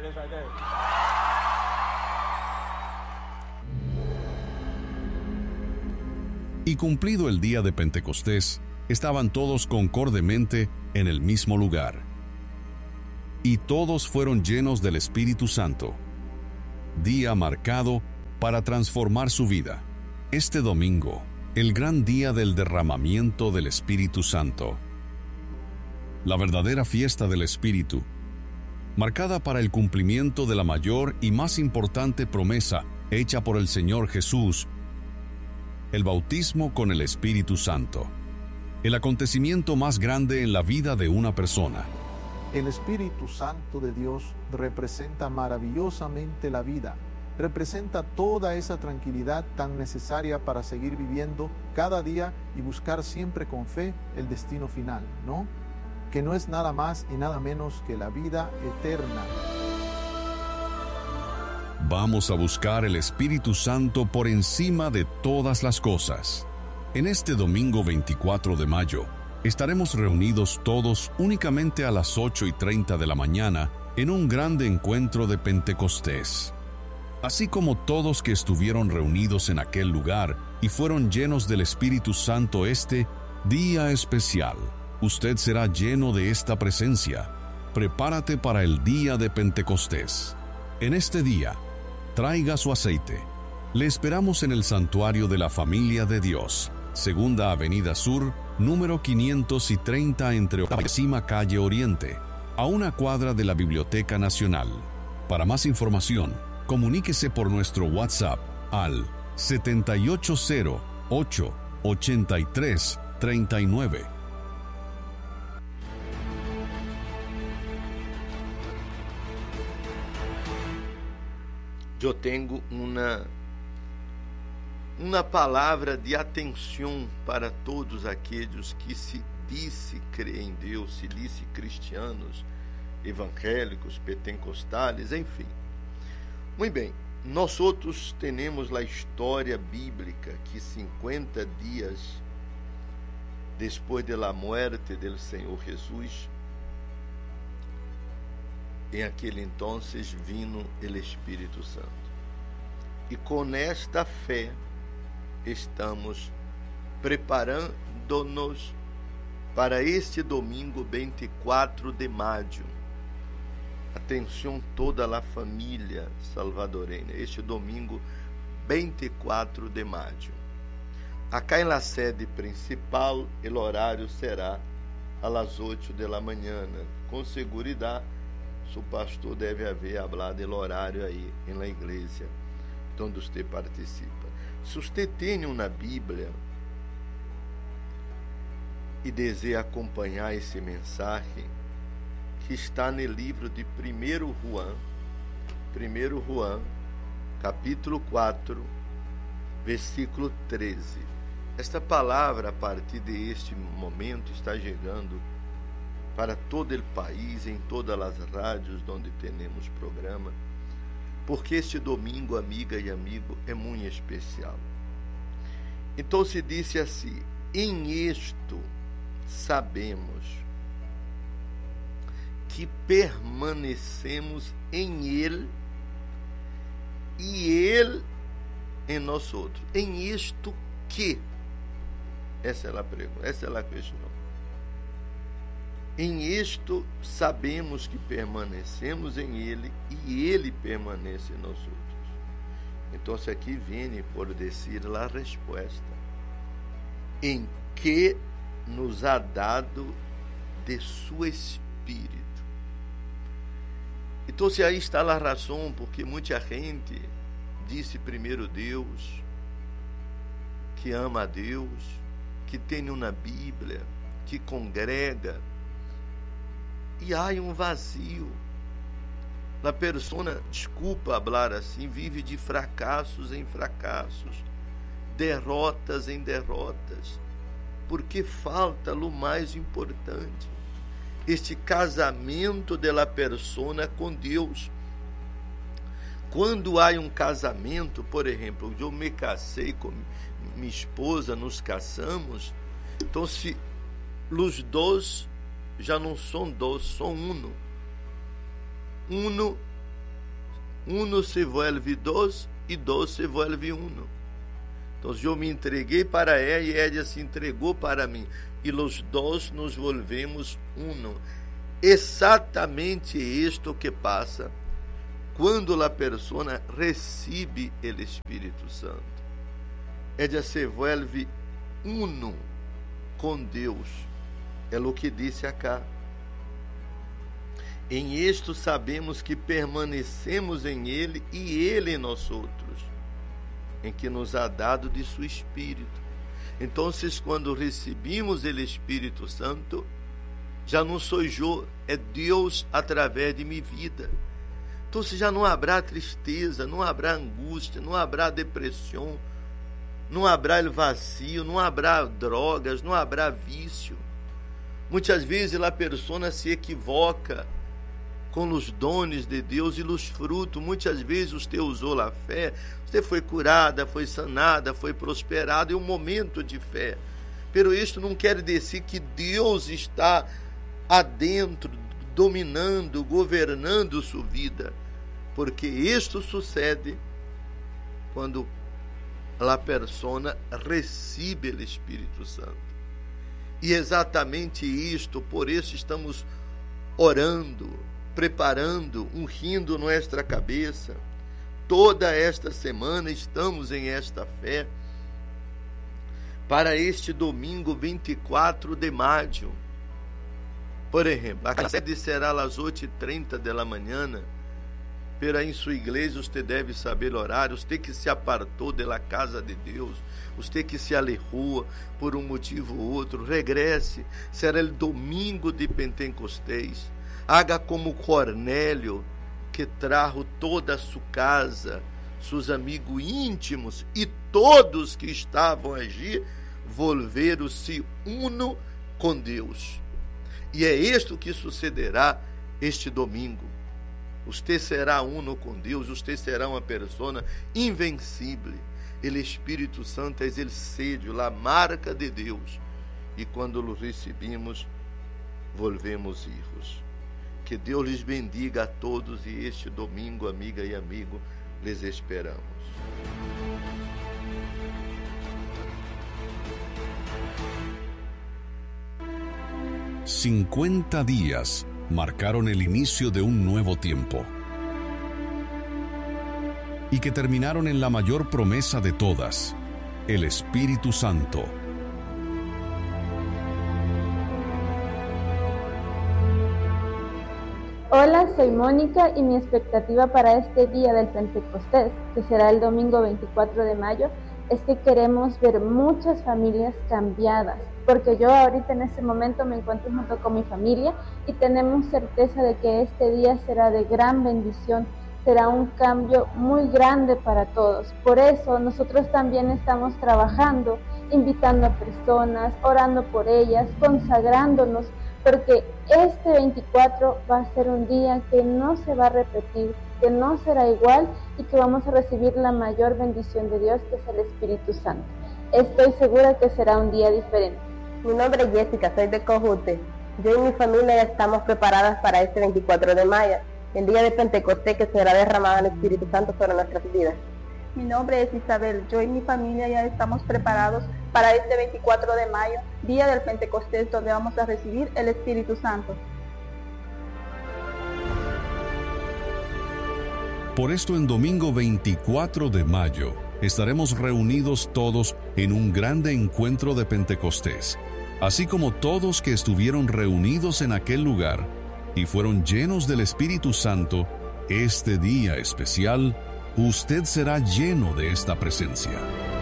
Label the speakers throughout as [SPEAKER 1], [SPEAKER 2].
[SPEAKER 1] it is right there.
[SPEAKER 2] Y cumplido el día de Pentecostés, estaban todos concordemente en el mismo lugar. Y todos fueron llenos del Espíritu Santo. Día marcado para transformar su vida. Este domingo, el gran día del derramamiento del Espíritu Santo. La verdadera fiesta del Espíritu, marcada para el cumplimiento de la mayor y más importante promesa hecha por el Señor Jesús, el bautismo con el Espíritu Santo, el acontecimiento más grande en la vida de una persona.
[SPEAKER 3] El Espíritu Santo de Dios representa maravillosamente la vida, representa toda esa tranquilidad tan necesaria para seguir viviendo cada día y buscar siempre con fe el destino final, ¿no? Que no es nada más y nada menos que la vida eterna.
[SPEAKER 2] Vamos a buscar el Espíritu Santo por encima de todas las cosas. En este domingo 24 de mayo, estaremos reunidos todos únicamente a las 8:30 de la mañana en un grande encuentro de Pentecostés. Así como todos que estuvieron reunidos en aquel lugar y fueron llenos del Espíritu Santo este día especial, usted será lleno de esta presencia. Prepárate para el día de Pentecostés. En este día, traiga su aceite. Le esperamos en el Santuario de la Familia de Dios, Segunda Avenida Sur, número 530 entre Octava y Décima Calle Oriente, a una cuadra de la Biblioteca Nacional. Para más información, comuníquese por nuestro WhatsApp al 7808-8339.
[SPEAKER 4] Eu tenho uma palavra de atenção para todos aqueles que se disse crer em Deus, se disse cristianos, evangélicos, pentecostais, enfim. Muito bem, nós outros temos a história bíblica que 50 dias depois da morte do Senhor Jesus, em aquele entonces vino o Espírito Santo. E com esta fé estamos preparando-nos para este domingo 24 de maio. Atenção toda a família salvadoreña, este domingo 24 de maio. Acá em la sede principal, o horário será às 8 da manhã. Com segurança, o pastor deve haver hablado do horário aí em la igreja onde você participa. Se você tem uma Bíblia e deseja acompanhar esse mensagem, que está no livro de 1 Juan, capítulo 4, versículo 13. Esta palavra, a partir deste momento, está chegando para todo o país, em todas as rádios onde temos programa, porque este domingo, amiga e amigo, é muito especial. Então se disse assim: em isto sabemos que permanecemos em Ele e Ele em nós outros. Em isto que? Essa é a pergunta, essa é a questão. Em isto sabemos que permanecemos em Ele e Ele permanece em nós outros. Então aqui vem por dizer a resposta: em que nos ha dado de su Espírito. Então aí está a razão porque muita gente disse primeiro Deus, que ama a Deus, que tem uma Bíblia, que congrega, e há um vazio. A pessoa, desculpa falar assim, vive de fracassos em fracassos, derrotas em derrotas, porque falta o mais importante, este casamento da pessoa com Deus. Quando há um casamento, por exemplo, eu me casei com minha esposa, nos casamos, então se os dois já não são dois, são uno uno se vuelve dos e dos se vuelve uno. Então eu me entreguei para ela e ela se entregou para mim. E os dois nos volvemos uno. Exatamente isto que passa quando a pessoa recebe o Espírito Santo. Ela se vuelve uno com Deus. É o que disse acá. Em isto sabemos que permanecemos em Ele e Ele em nós outros, em que nos ha dado de seu Espírito. Então, quando recebemos o Espírito Santo, já não sou eu, é Deus através de minha vida. Então, já não haverá tristeza, não haverá angústia, não haverá depressão, não haverá vazio, não haverá drogas, não haverá vício. Muitas vezes a pessoa se equivoca com os dons de Deus e os frutos. Muitas vezes você usou a fé, você foi curada, foi sanada, foi prosperada, é um momento de fé. Pero isto não quer dizer que Deus está adentro, dominando, governando sua vida, porque isto sucede quando a pessoa recebe o Espírito Santo. E exatamente isto, por isso estamos orando, preparando, ungindo nossa cabeça. Toda esta semana estamos em esta fé para este domingo 24 de maio. Por exemplo, a sede será às 8h30 da manhã, pero em sua igreja você deve saber o horário. Você que se apartou da casa de Deus, você que se alejou por um motivo ou outro, regresse. Será o domingo de Pentecostés. Haga como Cornélio, que trajo toda a sua casa, seus amigos íntimos e todos que estavam allí, volveram-se uno com Deus. E é isto que sucederá este domingo. Você será uno com Deus, você será uma pessoa invencível. O Espírito Santo é o sello, a marca de Deus. E quando o recebemos, volvemos hijos. Que Deus lhes bendiga a todos e este domingo, amiga e amigo, lhes esperamos.
[SPEAKER 2] «50 días marcaron el inicio de un nuevo tiempo y que terminaron en la mayor promesa de todas, el Espíritu Santo».
[SPEAKER 1] Hola, soy Mónica y mi expectativa para este día del Pentecostés, que será el domingo 24 de mayo, es que queremos ver muchas familias cambiadas, porque yo ahorita en este momento me encuentro junto con mi familia y tenemos certeza de que este día será de gran bendición, será un cambio muy grande para todos. Por eso nosotros también estamos trabajando, invitando a personas, orando por ellas, consagrándonos, porque este 24 va a ser un día que no se va a repetir, que no será igual y que vamos a recibir la mayor bendición de Dios, que es el Espíritu Santo. Estoy segura que será un día diferente.
[SPEAKER 5] Mi nombre es Jessica, soy de Cojute. Yo y mi familia ya estamos preparadas para este 24 de mayo, el día de Pentecostés, que será derramado el Espíritu Santo sobre nuestras vidas.
[SPEAKER 6] Mi nombre es Isabel, yo y mi familia ya estamos preparados para este 24 de mayo, día del Pentecostés, donde vamos a recibir el Espíritu Santo.
[SPEAKER 2] Por esto, en domingo 24 de mayo, estaremos reunidos todos en un grande encuentro de Pentecostés, así como todos que estuvieron reunidos en aquel lugar y fueron llenos del Espíritu Santo. Este día especial, usted será lleno de esta presencia.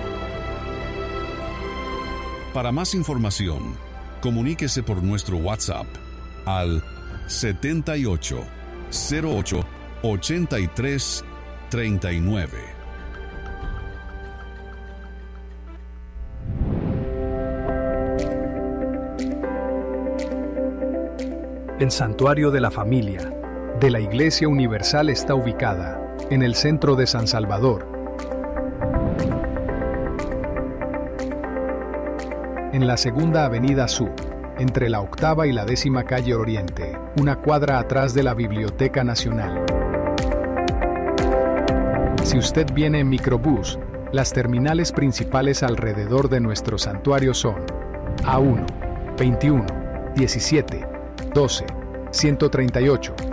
[SPEAKER 2] Para más información, comuníquese por nuestro WhatsApp al 78 08 83 39.
[SPEAKER 7] El Santuario de la Familia de la Iglesia Universal está ubicada en el centro de San Salvador, en la Segunda Avenida Sur, entre la 8ª y la 10ª calle Oriente, una cuadra atrás de la Biblioteca Nacional. Si usted viene en microbús, las terminales principales alrededor de nuestro santuario son A1, 21, 17, 12, 138,